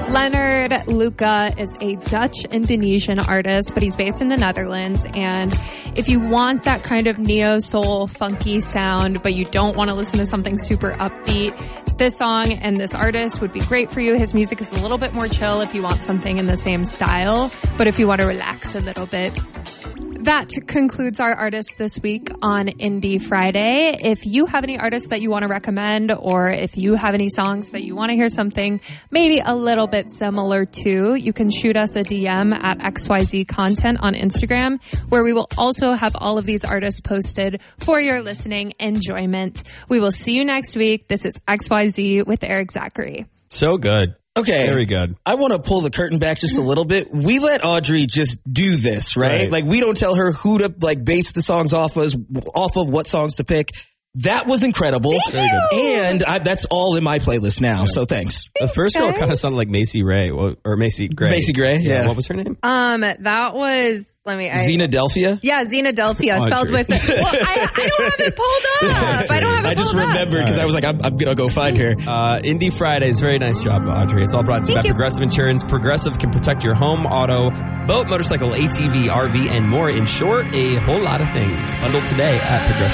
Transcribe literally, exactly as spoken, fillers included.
Leonard Luca is a Dutch-Indonesian artist, but he's based in the Netherlands. And if you want that kind of neo-soul funky sound, but you don't want to listen to something super upbeat, this song and this artist would be great for you. His music is a little bit more chill if you want something in the same style, but if you want to relax a little bit. That concludes our artists this week on Indie Friday. If you have any artists that you want to recommend, or if you have any songs that you want to hear something maybe a little bit similar to, you can shoot us a D M at X Y Z Content on Instagram, where we will also have all of these artists posted for your listening enjoyment. We will see you next week. This is X Y Z with Eric Zachary. So good. Okay. Very good. I want to pull the curtain back just a little bit. We let Audrey just do this, right? Right. Like, we don't tell her who to, like, base the songs off of, off of what songs to pick. That was incredible. Very good. And I, that's all in my playlist now, yeah. So thanks. The first girl kind of sounded like Macy Ray, or Macy Gray. Macy Gray, yeah. yeah. What was her name? Um, that was, let me... I, Xenadelphia? Yeah, Xenadelphia, spelled with... Well, I, I don't have it pulled up. I don't have it I just pulled remembered because right. I was like, I'm, I'm going to go find her. Uh, Indie Fridays, very nice job, Audrey. It's all brought to you by Progressive Insurance. Progressive can protect your home, auto, boat, motorcycle, A T V, R V, and more. In short, a whole lot of things. Bundled today at Progressive.